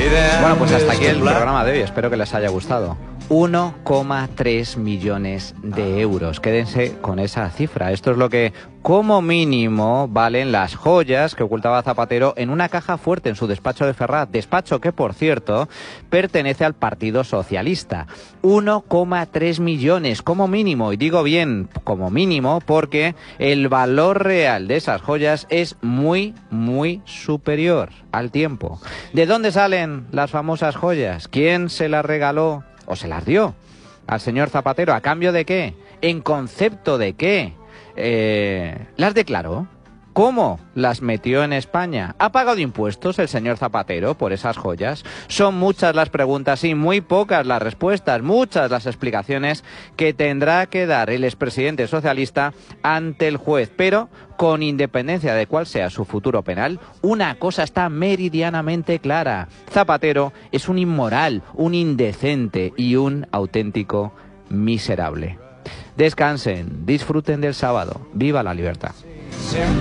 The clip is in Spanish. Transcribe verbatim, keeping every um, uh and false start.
Bueno, pues hasta aquí el programa de hoy. Espero que les haya gustado. uno coma tres millones de euros. Quédense con esa cifra. Esto es lo que, como mínimo, valen las joyas que ocultaba Zapatero en una caja fuerte en su despacho de Ferraz. Despacho que, por cierto, pertenece al Partido Socialista. uno coma tres millones, como mínimo. Y digo bien, como mínimo, porque el valor real de esas joyas es muy, muy superior al tiempo. ¿De dónde salen las famosas joyas? ¿Quién se las regaló o se las dio al señor Zapatero? ¿A cambio de qué? ¿En concepto de qué? Eh, ¿Las declaró? ¿Cómo las metió en España? ¿Ha pagado impuestos el señor Zapatero por esas joyas? Son muchas las preguntas y muy pocas las respuestas, muchas las explicaciones que tendrá que dar el expresidente socialista ante el juez. Pero, con independencia de cuál sea su futuro penal, una cosa está meridianamente clara. Zapatero es un inmoral, un indecente y un auténtico miserable. Descansen, disfruten del sábado. ¡Viva la libertad!